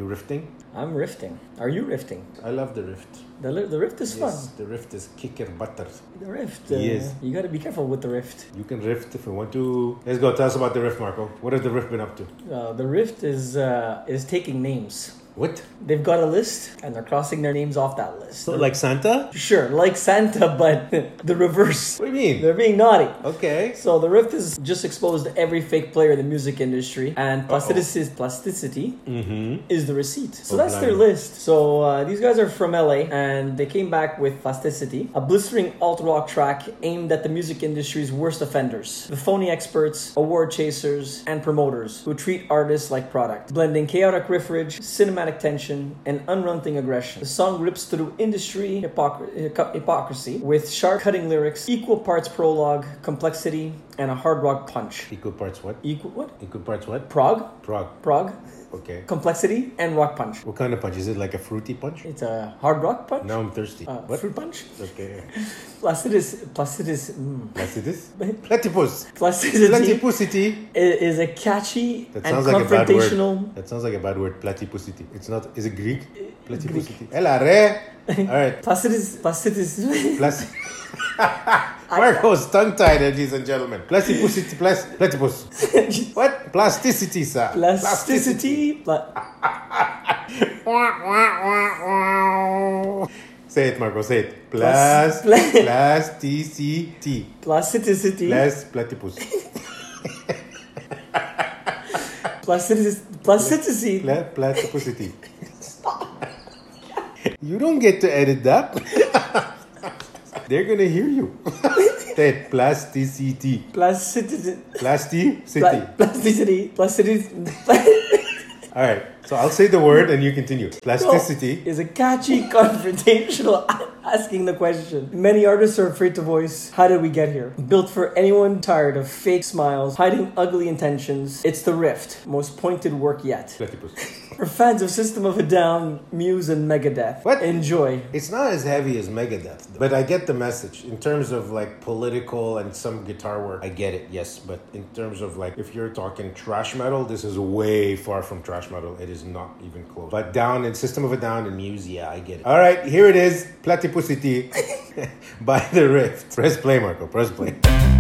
You rifting? I'm rifting. Are you rifting? I love the rift. The rift is fun. Yes, the rift is kicker butter. The rift. Yes. You got to be careful with the rift. You can rift if you want to. Let's go. Tell us about the rift, Marco. What has the rift been up to? The rift is taking names. What? They've got a list and they're crossing their names off that list. So, like Santa? Sure, like Santa, but the reverse. What do you mean? They're being naughty. Okay. So the Rift has just exposed every fake player in the music industry, and plasticity is the receipt. So that's their list. So these guys are from LA, and they came back with Plasticity, a blistering alt-rock track aimed at the music industry's worst offenders, the phony experts, award chasers, and promoters who treat artists like product, blending chaotic riffage, cinematic tension, and unrelenting aggression. The song rips through industry hypocrisy with sharp cutting lyrics, equal parts prologue, complexity, and a hard rock punch. Equal parts what? Equal parts what? Prog. Okay. complexity, and rock punch. What kind of punch? Is it like a fruity punch? It's a hard rock punch. Now I'm thirsty. What? Fruit punch. Okay. Placidus. Placidus? Platypus. Plasticity Platypusity. is a catchy That and sounds like a bad confrontational. word. That sounds like a bad word. Platypusity. It's not. Is it Greek? Platypusity. Ella re. All right. Placidus. Marco's tongue-tied, ladies and gentlemen. Platypusity. Platypus. What? Plasticity, sir. Plasticity. Say it, Marco. Say it. Plasticity. Plasticity. Platypus. Plasticity. Platypusity. You don't get to edit that. They're gonna hear you. Say it. Plasticity. Plasticity. Plasticity. All right. So I'll say the word and you continue. Plasticity is a catchy, confrontational, asking the question. Many artists are afraid to voice, how did we get here? Built for anyone tired of fake smiles, hiding ugly intentions, it's the Rift, most pointed work yet. Platypus. For fans of System of a Down, Muse, and Megadeth, What? Enjoy. It's not as heavy as Megadeth, but I get the message. In terms of like political and some guitar work, I get it, yes. But in terms of like, if you're talking thrash metal, this is way far from thrash metal. It is not even close. But Down and System of a Down and Muse, yeah, I get it. All right, here it is. Platypusity by The Rift. Press play, Marco. Press play.